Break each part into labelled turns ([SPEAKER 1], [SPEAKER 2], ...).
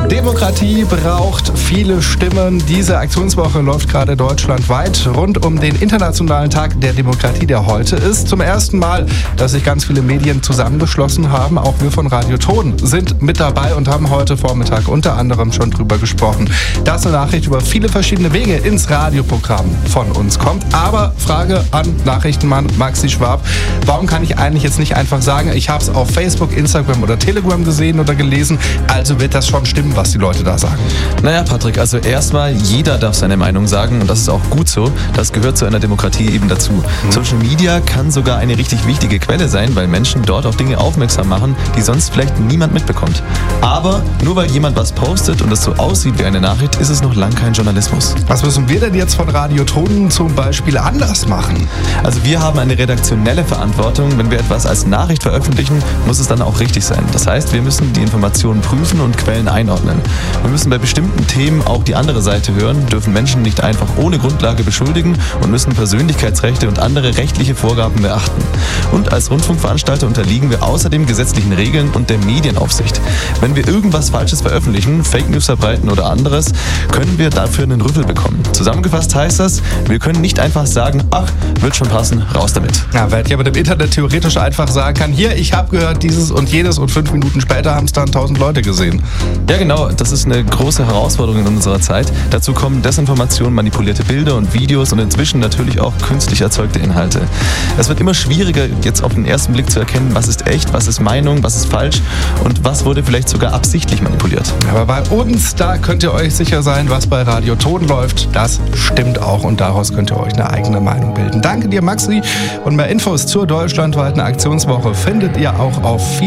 [SPEAKER 1] Demokratie braucht viele Stimmen. Diese Aktionswoche läuft gerade deutschlandweit rund um den Internationalen Tag der Demokratie, der heute ist. Zum ersten Mal, dass sich ganz viele Medien zusammengeschlossen haben. Auch wir von Radio Ton sind mit dabei und haben heute Vormittag unter anderem schon drüber gesprochen, dass eine Nachricht über viele verschiedene Wege ins Radioprogramm von uns kommt. Aber Frage an Nachrichtenmann Maxi Schwab: Warum kann ich eigentlich jetzt nicht einfach sagen, ich habe es auf Facebook, Instagram oder Telegram gesehen oder gelesen, also wird das schon stimmen, was die Leute da sagen?
[SPEAKER 2] Naja, Patrick, also erstmal, jeder darf seine Meinung sagen und das ist auch gut so. Das gehört zu einer Demokratie eben dazu. Social Media kann sogar eine richtig wichtige Quelle sein, weil Menschen dort auf Dinge aufmerksam machen, die sonst vielleicht niemand mitbekommt. Aber nur weil jemand was postet und es so aussieht wie eine Nachricht, ist es noch lang kein Journalismus.
[SPEAKER 1] Was müssen wir denn jetzt von Radio Ton zum Beispiel anders machen?
[SPEAKER 2] Also wir haben eine redaktionelle Verantwortung. Wenn wir etwas als Nachricht veröffentlichen, muss es dann auch richtig sein. Das heißt, wir müssen die Informationen prüfen und Quellen einordnen. Wir müssen bei bestimmten Themen auch die andere Seite hören, dürfen Menschen nicht einfach ohne Grundlage beschuldigen und müssen Persönlichkeitsrechte und andere rechtliche Vorgaben beachten. Und als Rundfunkveranstalter unterliegen wir außerdem gesetzlichen Regeln und der Medienaufsicht. Wenn wir irgendwas Falsches veröffentlichen, Fake News verbreiten oder anderes, können wir dafür einen Rüffel bekommen. Zusammengefasst heißt das, wir können nicht einfach sagen, ach, wird schon passen, raus damit.
[SPEAKER 1] Ja, weil ich aber im Internet theoretisch einfach sagen kann, hier, ich habe gehört dieses und jenes und 5 Minuten später haben es dann 1000 Leute gesehen.
[SPEAKER 2] Ja genau, das ist eine große Herausforderung in unserer Zeit. Dazu kommen Desinformation, manipulierte Bilder und Videos und inzwischen natürlich auch künstlich erzeugte Inhalte. Es wird immer schwieriger, jetzt auf den ersten Blick zu erkennen, was ist echt, was ist Meinung, was ist falsch und was wurde vielleicht sogar absichtlich manipuliert.
[SPEAKER 1] Aber bei uns, da könnt ihr euch sicher sein, was bei Radio Ton läuft, das stimmt auch und daraus könnt ihr euch eine eigene Meinung bilden. Danke dir, Maxi, und mehr Infos zur deutschlandweiten Aktionswoche findet ihr auch auf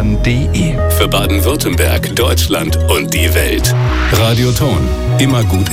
[SPEAKER 1] vielestimmen.de.
[SPEAKER 3] Für Baden-Württemberg, Deutschland und die Welt. Radio Ton, immer gut